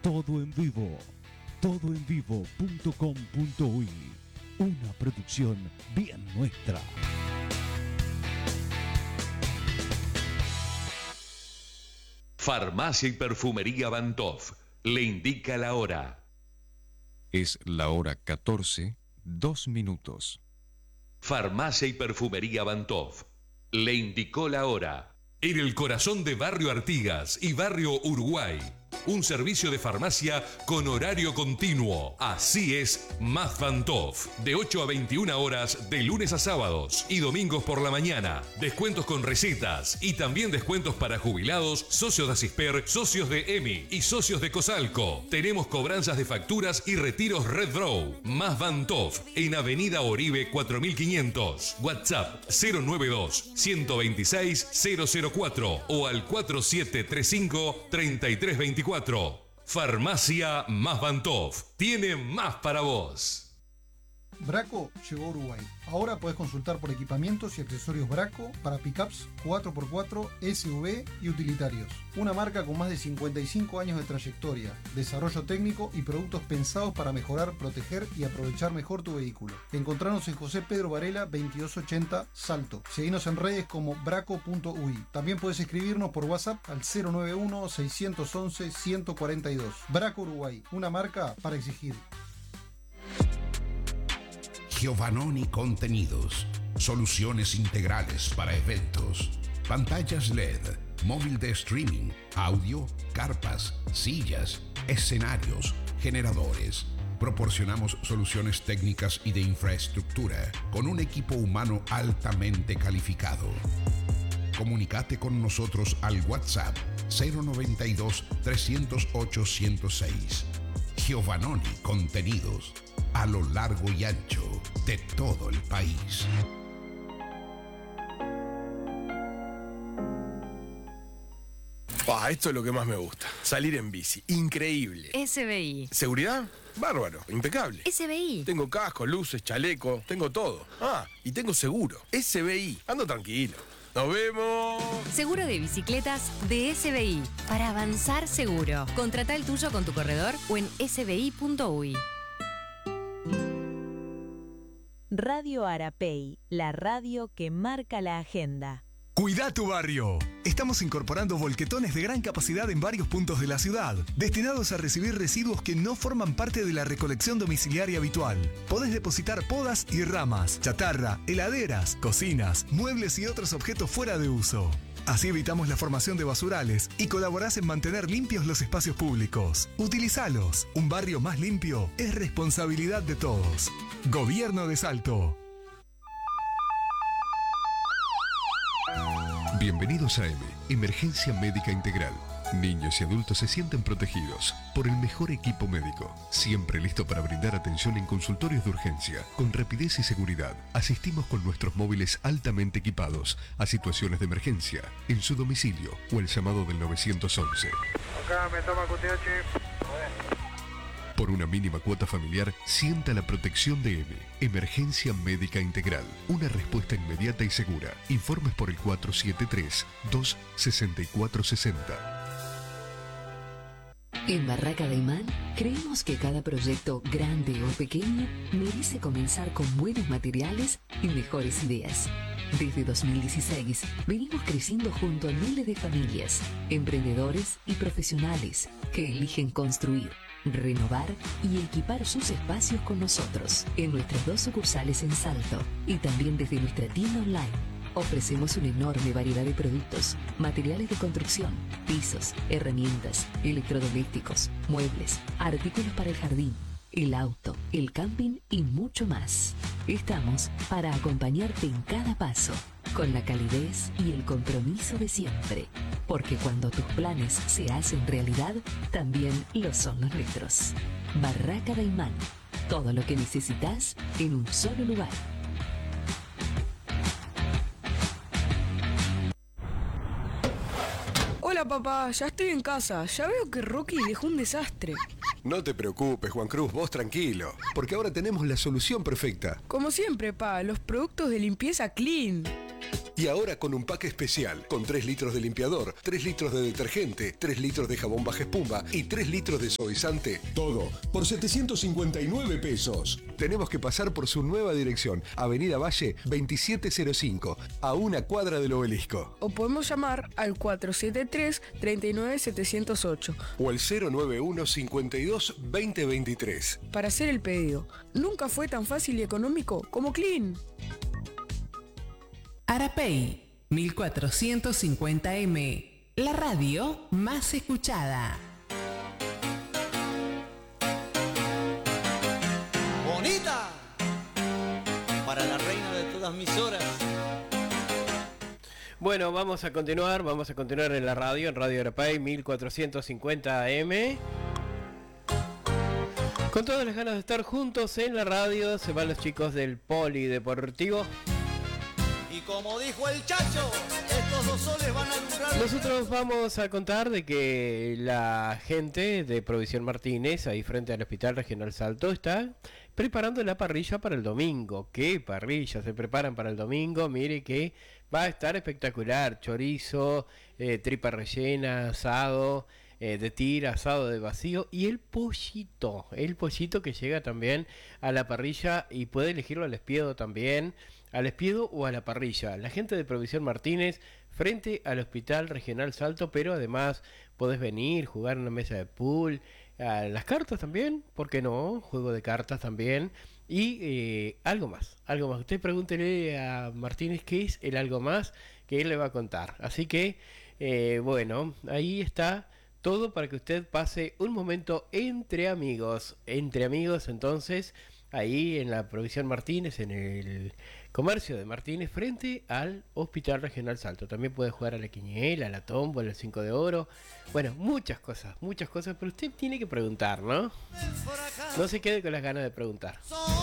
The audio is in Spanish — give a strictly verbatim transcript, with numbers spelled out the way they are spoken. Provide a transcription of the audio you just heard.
Todo en vivo. todo en vivo punto com punto uy. Una producción bien nuestra. Farmacia y Perfumería Bantoff le indica la hora. Es la hora catorce, dos minutos. Farmacia y Perfumería Bantoff le indicó la hora. En el corazón de Barrio Artigas y Barrio Uruguay, un servicio de farmacia con horario continuo. Así es Más Bantoff. De ocho a veintiuna horas de lunes a sábados y domingos por la mañana. Descuentos con recetas y también descuentos para jubilados, socios de Asisper, socios de EMI y socios de Cosalco. Tenemos cobranzas de facturas y retiros Red Draw. Más Bantoff en Avenida Oribe cuatro mil quinientos. WhatsApp cero nueve dos, uno dos seis, cero cero cuatro o al cuatro siete tres cinco, tres tres dos cuatro. Farmacia Más Bantoff tiene más para vos. Braco llegó a Uruguay. Ahora podés consultar por equipamientos y accesorios Braco para pickups cuatro por cuatro, S U V y utilitarios. Una marca con más de cincuenta y cinco años de trayectoria, desarrollo técnico y productos pensados para mejorar, proteger y aprovechar mejor tu vehículo. Encontranos en José Pedro Varela veintidós ochenta Salto. Seguinos en redes como braco punto uy. También podés escribirnos por WhatsApp al cero nueve uno, seis once, ciento cuarenta y dos. Braco Uruguay, una marca para exigir. Giovannoni Contenidos, soluciones integrales para eventos, pantallas L E D, móvil de streaming, audio, carpas, sillas, escenarios, generadores. Proporcionamos soluciones técnicas y de infraestructura con un equipo humano altamente calificado. Comunicate con nosotros al WhatsApp cero noventa y dos, trescientos ocho, ciento seis. Giovannoni Contenidos, a lo largo y ancho de todo el país. Ah, esto es lo que más me gusta. Salir en bici. Increíble. S B I. ¿Seguridad? Bárbaro. Impecable. S B I. Tengo casco, luces, chaleco. Tengo todo. Ah, y tengo seguro. S B I. Ando tranquilo. ¡Nos vemos! Seguro de bicicletas de S B I. Para avanzar seguro. Contrata el tuyo con tu corredor o en s b i punto uy. Radio Arapey, la radio que marca la agenda. Cuida tu barrio. Estamos incorporando volquetones de gran capacidad en varios puntos de la ciudad, destinados a recibir residuos que no forman parte de la recolección domiciliaria habitual. Podés depositar podas y ramas, chatarra, heladeras, cocinas, muebles y otros objetos fuera de uso. Así evitamos la formación de basurales y colaborás en mantener limpios los espacios públicos. Utilizalos. Un barrio más limpio es responsabilidad de todos. Gobierno de Salto. Bienvenidos a E M E, Emergencia Médica Integral. Niños y adultos se sienten protegidos por el mejor equipo médico, siempre listo para brindar atención en consultorios de urgencia, con rapidez y seguridad. Asistimos con nuestros móviles altamente equipados a situaciones de emergencia, en su domicilio o el llamado del nueve once. Acá me toma Q T H. Por una mínima cuota familiar, sienta la protección de E M E, Emergencia Médica Integral. Una respuesta inmediata y segura. Informes por el cuatro siete tres, dos seis cuatro seis cero. En Barraca de Imán creemos que cada proyecto, grande o pequeño, merece comenzar con buenos materiales y mejores ideas. Desde dos mil dieciséis venimos creciendo junto a miles de familias, emprendedores y profesionales que eligen construir, renovar y equipar sus espacios con nosotros en nuestras dos sucursales en Salto y también desde nuestra tienda online. Ofrecemos una enorme variedad de productos, materiales de construcción, pisos, herramientas, electrodomésticos, muebles, artículos para el jardín, el auto, el camping y mucho más. Estamos para acompañarte en cada paso, con la calidez y el compromiso de siempre. Porque cuando tus planes se hacen realidad, también lo son los nuestros. Barraca de Imán. Todo lo que necesitas en un solo lugar. Hola papá, ya estoy en casa. Ya veo que Rocky dejó un desastre. No te preocupes, Juan Cruz, vos tranquilo. Porque ahora tenemos la solución perfecta. Como siempre, pa, los productos de limpieza Clean. Y ahora con un pack especial, con tres litros de limpiador, tres litros de detergente, tres litros de jabón baja espuma y tres litros de suavizante. Todo por setecientos cincuenta y nueve pesos. Tenemos que pasar por su nueva dirección, Avenida Valle veintisiete cero cinco, a una cuadra del Obelisco. O podemos llamar al cuatro siete tres, tres nueve siete cero ocho. O el cero nueve uno, cincuenta y dos, veinte veintitrés. Para hacer el pedido. Nunca fue tan fácil y económico como Clean. Arapey mil cuatrocientos cincuenta eme, la radio más escuchada. ¡Bonita! Para la reina de todas mis horas. Bueno, vamos a continuar, vamos a continuar en la radio, en Radio Arapey mil cuatrocientos cincuenta eme. Con todas las ganas de estar juntos en la radio, se van los chicos del Polideportivo. Y como dijo el Chacho, estos dos soles van a alumbrar. Nosotros vamos a contar de que la gente de Provisión Martínez, ahí frente al Hospital Regional Salto, está preparando la parrilla para el domingo. ¿Qué parrilla se preparan para el domingo? Mire que va a estar espectacular. Chorizo, eh, tripa rellena, asado eh, de tira, asado de vacío y el pollito. El pollito que llega también a la parrilla y puede elegirlo al espiedo también. Al espiedo o a la parrilla. La gente de Provisión Martínez frente al Hospital Regional Salto, pero además podés venir, jugar en una mesa de pool, a las cartas también, ¿por qué no? Juego de cartas también y eh, algo más, algo más. Usted pregúntele a Martínez qué es el algo más que él le va a contar. Así que, eh, bueno, ahí está todo para que usted pase un momento entre amigos. Entre amigos, entonces, ahí en la Provisión Martínez, en el Comercio de Martínez, frente al Hospital Regional Salto. También puede jugar a la quiniela, a la tómbola, al cinco de oro. Bueno, muchas cosas, muchas cosas, pero usted tiene que preguntar, ¿no? No se quede con las ganas de preguntar.